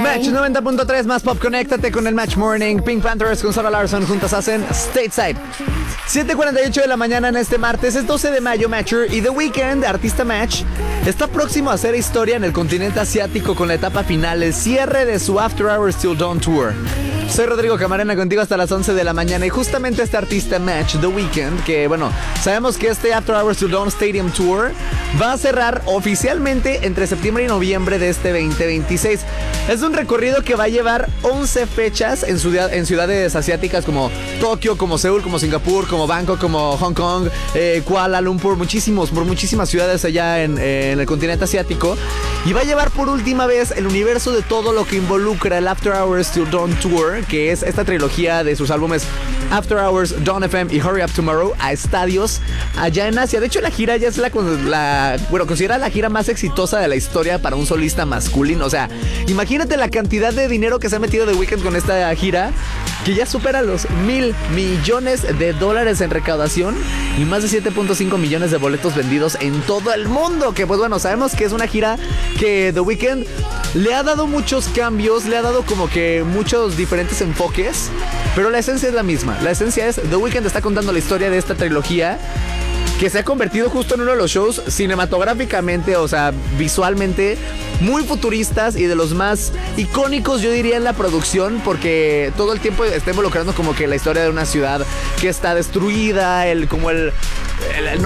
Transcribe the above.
Match 90.3 más pop, conéctate con el Match Morning. Pink Panthers con Sarah Larson juntas hacen Stateside. 7:48 de la mañana en este martes, es 12 de mayo, Matcher, y The Weeknd, artista Match, está próximo a hacer historia en el continente asiático con la etapa final, el cierre de su After Hours Till Dawn Tour. Soy Rodrigo Camarena, contigo hasta las 11 de la mañana, y justamente este artista Match, The Weeknd, que bueno, sabemos que este After Hours Till Dawn Stadium Tour va a cerrar oficialmente entre septiembre y noviembre de este 2026. Es un recorrido que va a llevar 11 fechas en ciudades asiáticas como Tokio, como Seúl, como Singapur, como Bangkok, como Hong Kong, Kuala Lumpur, muchísimas ciudades allá en el continente asiático. Y va a llevar por última vez el universo de todo lo que involucra el After Hours Till Dawn Tour, que es esta trilogía de sus álbumes After Hours, Dawn FM y Hurry Up Tomorrow, a estadios allá en Asia. De hecho, la gira ya es considera la gira más exitosa de la historia para un solista masculino. O sea, imagínate la cantidad de dinero que se ha metido The Weeknd con esta gira, que ya supera los $1,000 millones en recaudación y más de 7.5 millones de boletos vendidos en todo el mundo. Que pues bueno, sabemos que es una gira que The Weeknd le ha dado muchos cambios, le ha dado como que muchos diferentes enfoques, pero la esencia es la misma. La esencia es The Weeknd está contando la historia de esta trilogía que se ha convertido justo en uno de los shows cinematográficamente, o sea, visualmente muy futuristas y de los más icónicos, yo diría, en la producción, porque todo el tiempo está involucrando como que la historia de una ciudad que está destruida,